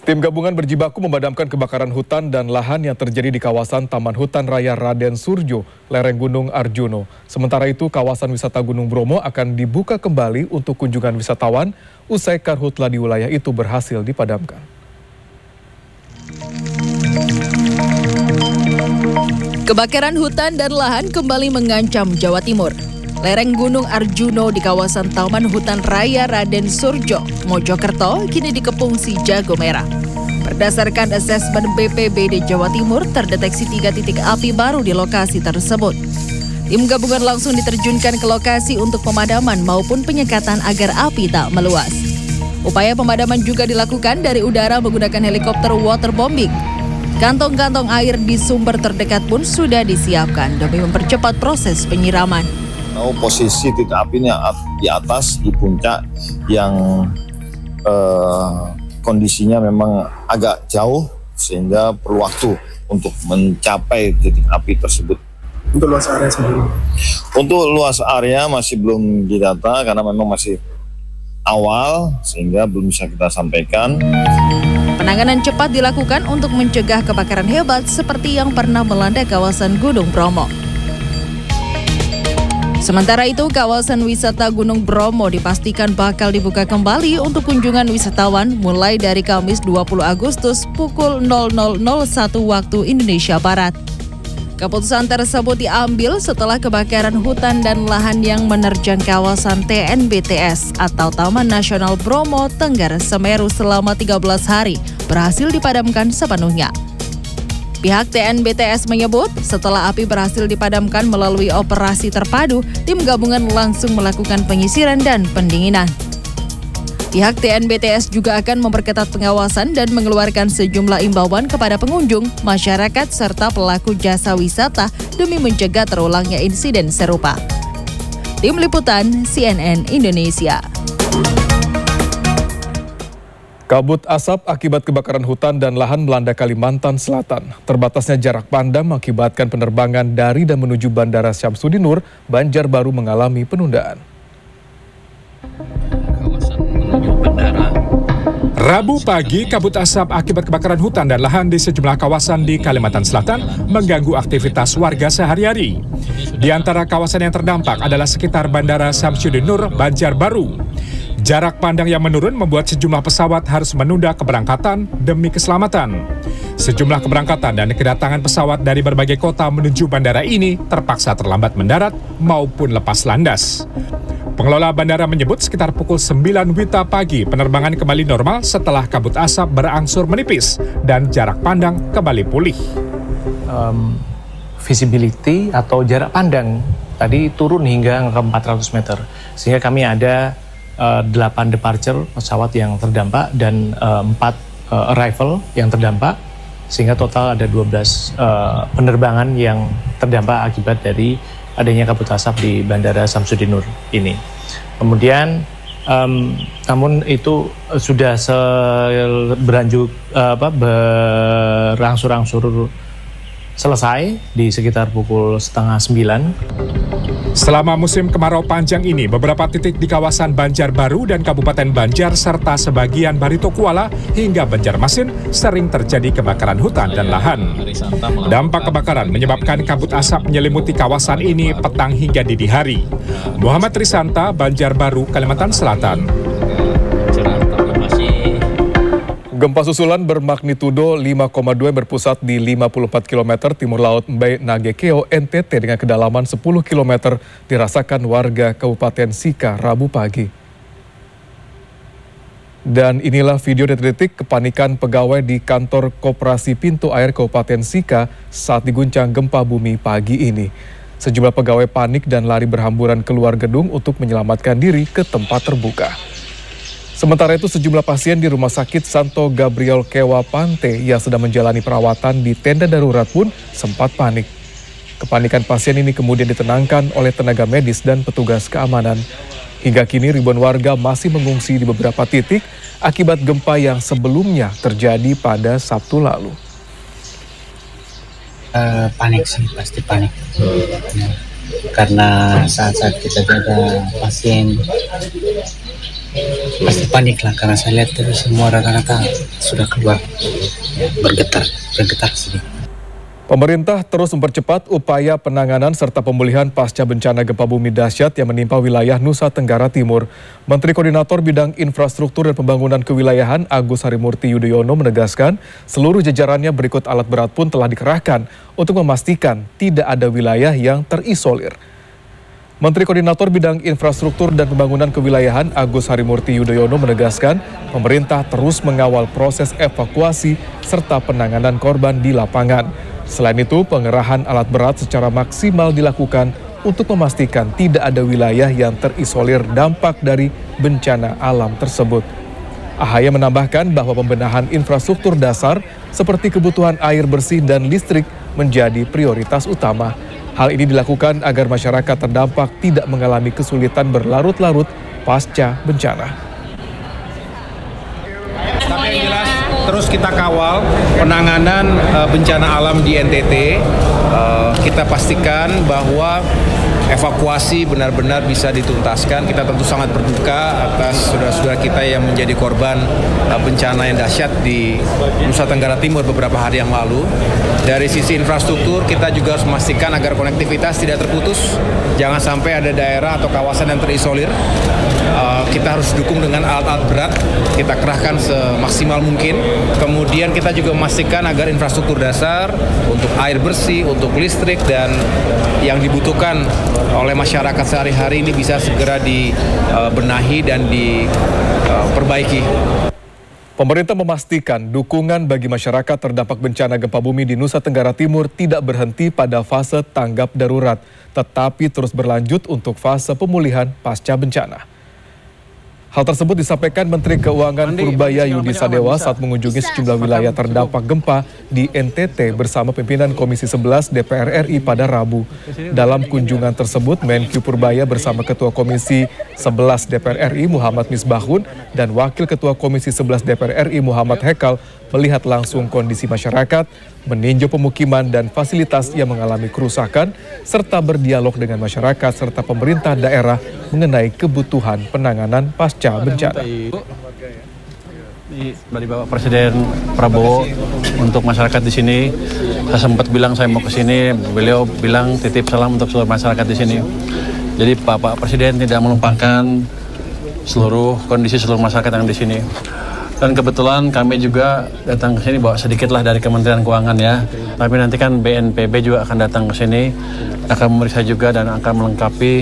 Tim gabungan berjibaku memadamkan kebakaran hutan dan lahan yang terjadi di kawasan Taman Hutan Raya Raden Surjo, lereng Gunung Arjuno. Sementara itu, kawasan wisata Gunung Bromo akan dibuka kembali untuk kunjungan wisatawan usai karhutla di wilayah itu berhasil dipadamkan. Kebakaran hutan dan lahan kembali mengancam Jawa Timur. Lereng Gunung Arjuno di kawasan Taman Hutan Raya Raden Surjo, Mojokerto, kini dikepung si jago merah. Berdasarkan asesmen BPBD Jawa Timur, terdeteksi 3 titik api baru di lokasi tersebut. Tim gabungan langsung diterjunkan ke lokasi untuk pemadaman maupun penyekatan agar api tak meluas. Upaya pemadaman juga dilakukan dari udara menggunakan helikopter waterbombing. Kantong-kantong air di sumber terdekat pun sudah disiapkan demi mempercepat proses penyiraman. Posisi titik apinya di atas, di puncak yang kondisinya memang agak jauh sehingga perlu waktu untuk mencapai titik api tersebut. Untuk luas area sendiri? Untuk luas area masih belum didata karena memang masih awal sehingga belum bisa kita sampaikan. Penanganan cepat dilakukan untuk mencegah kebakaran hebat seperti yang pernah melanda kawasan Gunung Bromo. Sementara itu, kawasan wisata Gunung Bromo dipastikan bakal dibuka kembali untuk kunjungan wisatawan mulai dari Kamis 20 Agustus pukul 00.01 waktu Indonesia Barat. Keputusan tersebut diambil setelah kebakaran hutan dan lahan yang menerjang kawasan TNBTS atau Taman Nasional Bromo Tengger Semeru selama 13 hari berhasil dipadamkan sepenuhnya. Pihak TNBTS menyebut setelah api berhasil dipadamkan melalui operasi terpadu, tim gabungan langsung melakukan penyisiran dan pendinginan. Pihak TNBTS juga akan memperketat pengawasan dan mengeluarkan sejumlah imbauan kepada pengunjung, masyarakat, serta pelaku jasa wisata demi mencegah terulangnya insiden serupa. Tim Liputan CNN Indonesia. Kabut asap akibat kebakaran hutan dan lahan melanda Kalimantan Selatan. Terbatasnya jarak pandang mengakibatkan penerbangan dari dan menuju Bandara Syamsuddinur, Banjarbaru mengalami penundaan. Rabu pagi, kabut asap akibat kebakaran hutan dan lahan di sejumlah kawasan di Kalimantan Selatan mengganggu aktivitas warga sehari-hari. Di antara kawasan yang terdampak adalah sekitar Bandara Syamsuddinur, Banjarbaru. Jarak pandang yang menurun membuat sejumlah pesawat harus menunda keberangkatan demi keselamatan. Sejumlah keberangkatan dan kedatangan pesawat dari berbagai kota menuju bandara ini terpaksa terlambat mendarat maupun lepas landas. Pengelola bandara menyebut sekitar pukul 9 WITA pagi penerbangan kembali normal setelah kabut asap berangsur menipis dan jarak pandang kembali pulih. Visibility atau jarak pandang tadi turun hingga ke 400 meter sehingga kami ada 8 departure pesawat yang terdampak dan 4 arrival yang terdampak sehingga total ada 12 penerbangan yang terdampak akibat dari adanya kabut asap di Bandara Syamsuddinur ini. Kemudian namun itu sudah berangsur-angsur selesai di sekitar pukul 8:30. Selama musim kemarau panjang ini, beberapa titik di kawasan Banjarbaru dan Kabupaten Banjar serta sebagian Barito Kuala hingga Banjarmasin sering terjadi kebakaran hutan dan lahan. Dampak kebakaran menyebabkan kabut asap menyelimuti kawasan ini petang hingga dini hari. Muhammad Risanta, Banjarbaru, Kalimantan Selatan. Gempa susulan bermagnitudo 5,2 berpusat di 54 km timur laut Mbai Nagekeo, NTT dengan kedalaman 10 km dirasakan warga Kabupaten Sika Rabu pagi. Dan inilah video detik-detik kepanikan pegawai di kantor Koperasi Pintu Air Kabupaten Sika saat diguncang gempa bumi pagi ini. Sejumlah pegawai panik dan lari berhamburan keluar gedung untuk menyelamatkan diri ke tempat terbuka. Sementara itu sejumlah pasien di Rumah Sakit Santo Gabriel Kewa Pante yang sedang menjalani perawatan di tenda darurat pun sempat panik. Kepanikan pasien ini kemudian ditenangkan oleh tenaga medis dan petugas keamanan. Hingga kini ribuan warga masih mengungsi di beberapa titik akibat gempa yang sebelumnya terjadi pada Sabtu lalu. Panik sih, pasti panik. Karena saat-saat kita jaga pasien Pasti panik lah karena saya lihat terus semua rata-rata sudah keluar, bergetar sedikit. Pemerintah terus mempercepat upaya penanganan serta pemulihan pasca bencana gempa bumi dahsyat yang menimpa wilayah Nusa Tenggara Timur. Menteri Koordinator Bidang Infrastruktur dan Pembangunan Kewilayahan Agus Harimurti Yudhoyono menegaskan seluruh jajarannya berikut alat berat pun telah dikerahkan untuk memastikan tidak ada wilayah yang terisolir. Menteri Koordinator Bidang Infrastruktur dan Pembangunan Kewilayahan Agus Harimurti Yudhoyono menegaskan pemerintah terus mengawal proses evakuasi serta penanganan korban di lapangan. Selain itu, pengerahan alat berat secara maksimal dilakukan untuk memastikan tidak ada wilayah yang terisolir dampak dari bencana alam tersebut. AHY menambahkan bahwa pembenahan infrastruktur dasar seperti kebutuhan air bersih dan listrik menjadi prioritas utama. Hal ini dilakukan agar masyarakat terdampak tidak mengalami kesulitan berlarut-larut pasca bencana. Tapi yang jelas terus kita kawal penanganan bencana alam di NTT. Kita pastikan bahwa evakuasi benar-benar bisa dituntaskan. Kita tentu sangat berduka atas saudara-saudara kita yang menjadi korban bencana yang dahsyat di Nusa Tenggara Timur beberapa hari yang lalu. Dari sisi infrastruktur, kita juga harus memastikan agar konektivitas tidak terputus. Jangan sampai ada daerah atau kawasan yang terisolir. Kita harus dukung dengan alat-alat berat, kita kerahkan semaksimal mungkin. Kemudian kita juga memastikan agar infrastruktur dasar untuk air bersih, untuk listrik, dan yang dibutuhkan oleh masyarakat sehari-hari ini bisa segera dibenahi dan diperbaiki. Pemerintah memastikan dukungan bagi masyarakat terdampak bencana gempa bumi di Nusa Tenggara Timur tidak berhenti pada fase tanggap darurat, tetapi terus berlanjut untuk fase pemulihan pasca bencana. Hal tersebut disampaikan Menteri Keuangan Purbaya Yudi Sadewa saat mengunjungi sejumlah wilayah terdampak gempa di NTT bersama pimpinan Komisi 11 DPR RI pada Rabu. Dalam kunjungan tersebut, Menkyu Purbaya bersama Ketua Komisi 11 DPR RI Muhammad Misbahun dan Wakil Ketua Komisi 11 DPR RI Muhammad Hekal melihat langsung kondisi masyarakat, meninjau pemukiman dan fasilitas yang mengalami kerusakan, serta berdialog dengan masyarakat serta pemerintah daerah mengenai kebutuhan penanganan pasca bencana. Dari Bapak Presiden Prabowo untuk masyarakat di sini, saya sempat bilang saya mau ke sini, beliau bilang titip salam untuk seluruh masyarakat di sini. Jadi Bapak Presiden tidak melupakan seluruh kondisi seluruh masyarakat yang di sini. Dan kebetulan kami juga datang ke sini bawa sedikitlah dari Kementerian Keuangan ya. Tapi nanti kan BNPB juga akan datang ke sini, akan memeriksa juga dan akan melengkapi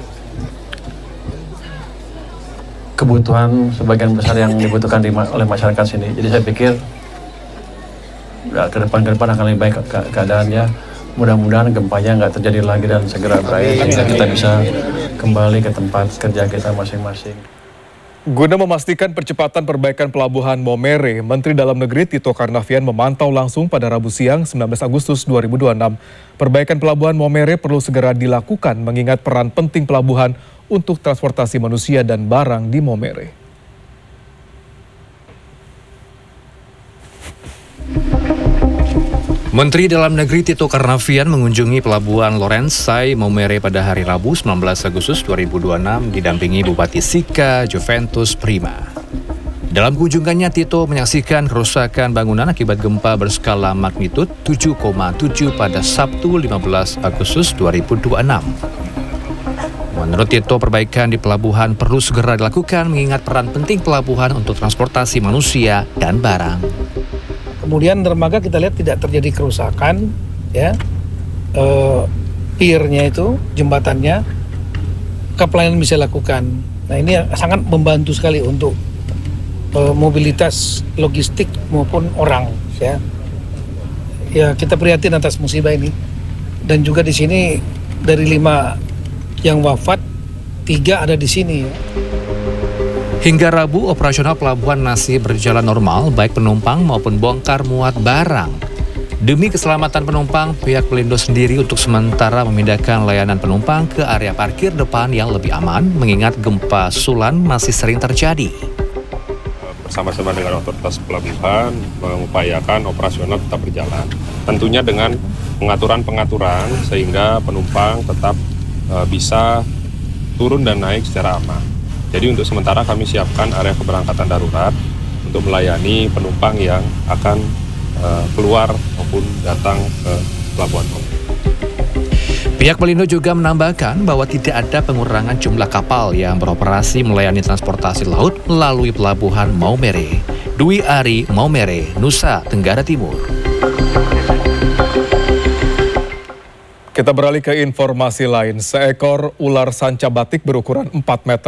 kebutuhan sebagian besar yang dibutuhkan oleh masyarakat sini. Jadi saya pikir ya, ke depan akan lebih baik keadaannya. Mudah-mudahan gempanya nggak terjadi lagi dan segera berakhir sehingga kita bisa kembali ke tempat kerja kita masing-masing. Guna memastikan percepatan perbaikan pelabuhan Momere, Menteri Dalam Negeri Tito Karnavian memantau langsung pada Rabu siang 19 Agustus 2026. Perbaikan pelabuhan Momere perlu segera dilakukan mengingat peran penting pelabuhan untuk transportasi manusia dan barang di Momere. Menteri Dalam Negeri Tito Karnavian mengunjungi Pelabuhan Lorenzai Momere pada hari Rabu 19 Agustus 2026 didampingi Bupati Sika Juventus Prima. Dalam kunjungannya, Tito menyaksikan kerusakan bangunan akibat gempa berskala magnitud 7,7 pada Sabtu 15 Agustus 2026. Menurut Tito, perbaikan di pelabuhan perlu segera dilakukan mengingat peran penting pelabuhan untuk transportasi manusia dan barang. Kemudian dermaga kita lihat tidak terjadi kerusakan, ya, piernya itu, jembatannya, kapelayan bisa lakukan. Nah ini sangat membantu sekali untuk mobilitas logistik maupun orang, ya. Ya kita prihatin atas musibah ini. Dan juga di sini dari 5 yang wafat, 3 ada di sini. Ya. Hingga Rabu, operasional pelabuhan masih berjalan normal, baik penumpang maupun bongkar muat barang. Demi keselamatan penumpang, pihak Pelindo sendiri untuk sementara memindahkan layanan penumpang ke area parkir depan yang lebih aman, mengingat gempa susulan masih sering terjadi. Bersama-sama dengan otoritas pelabuhan, mengupayakan operasional tetap berjalan. Tentunya dengan pengaturan-pengaturan sehingga penumpang tetap bisa turun dan naik secara aman. Jadi untuk sementara kami siapkan area keberangkatan darurat untuk melayani penumpang yang akan keluar maupun datang ke Pelabuhan Maumere. Pihak Pelindo juga menambahkan bahwa tidak ada pengurangan jumlah kapal yang beroperasi melayani transportasi laut melalui Pelabuhan Maumere. Dwi Ari, Maumere, Nusa Tenggara Timur. Kita beralih ke informasi lain. Seekor ular sanca batik berukuran 4 meter